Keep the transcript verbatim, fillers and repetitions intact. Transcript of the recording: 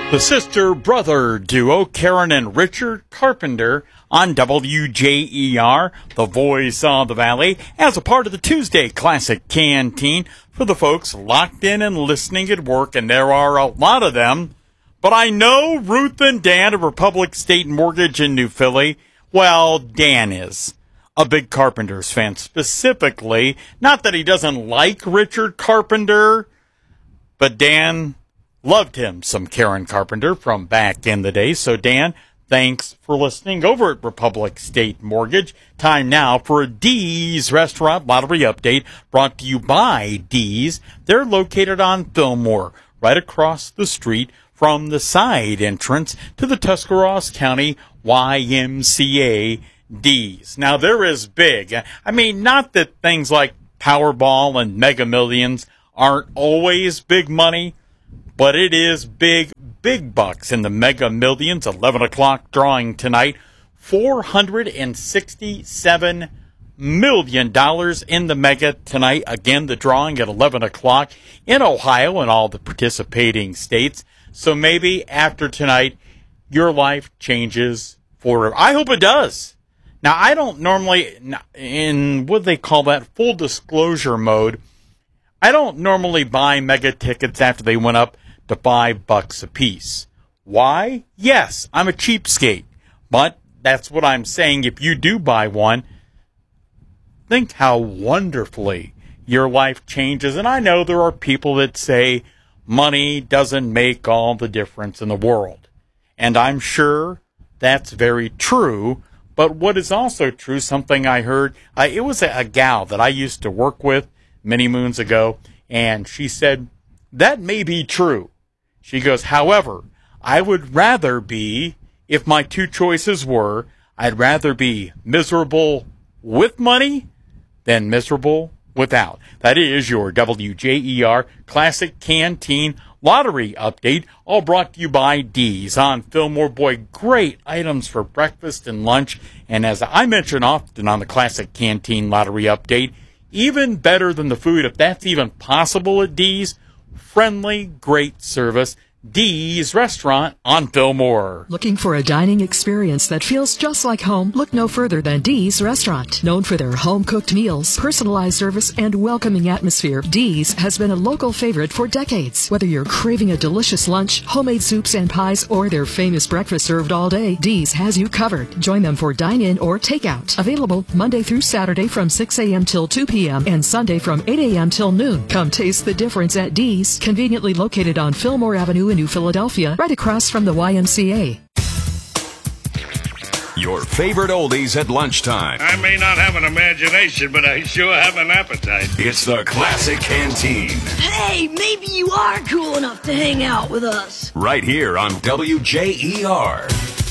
The sister-brother duo, Karen and Richard Carpenter, on W J E R, the voice of the Valley, as a part of the Tuesday Classic Canteen for the folks locked in and listening at work, and there are a lot of them. But I know Ruth and Dan of Republic State Mortgage in New Philly. Well, Dan is a big Carpenters fan, specifically. Not that he doesn't like Richard Carpenter, but Dan loved him some Karen Carpenter from back in the day. So, Dan, thanks for listening over at Republic State Mortgage. Time now for a Dee's Restaurant Lottery Update brought to you by Dee's. They're located on Fillmore, right across the street from the side entrance to the Tuscarawas County Y M C A Dee's. Now, there is big. I mean, not that things like Powerball and Mega Millions aren't always big money, but it is big, big bucks in the Mega Millions. eleven o'clock drawing tonight. four hundred sixty-seven million dollars in the Mega tonight. Again, the drawing at eleven o'clock in Ohio and all the participating states. So maybe after tonight, your life changes forever. I hope it does. Now, I don't normally, in what they call that, full disclosure mode, I don't normally buy Mega tickets after they went up to five bucks a piece. Why? Yes, I'm a cheapskate, but that's what I'm saying. If you do buy one, think how wonderfully your life changes. And I know there are people that say money doesn't make all the difference in the world. And I'm sure that's very true. But what is also true, something I heard, uh, it was a, a gal that I used to work with many moons ago, and she said, that may be true. She goes, however, I would rather be, if my two choices were, I'd rather be miserable with money than miserable without. That is your W J E R Classic Canteen Lottery Update, all brought to you by Dee's on Fillmore. Boy, great items for breakfast and lunch. And as I mention often on the Classic Canteen Lottery Update, even better than the food, if that's even possible at Dee's, friendly, great service. Dee's Restaurant on Fillmore. Looking for a dining experience that feels just like home? Look no further than Dee's Restaurant. Known for their home-cooked meals, personalized service, and welcoming atmosphere, Dee's has been a local favorite for decades. Whether you're craving a delicious lunch, homemade soups and pies, or their famous breakfast served all day, Dee's has you covered. Join them for dine-in or takeout. Available Monday through Saturday from six a.m. till two p.m. and Sunday from eight a.m. till noon. Come taste the difference at Dee's, conveniently located on Fillmore Avenue in New Philadelphia, right across from the Y M C A. Your favorite oldies at lunchtime. I may not have an imagination, but I sure have an appetite. It's the Classic Canteen. Hey, maybe you are cool enough to hang out with us. Right here on W J E R.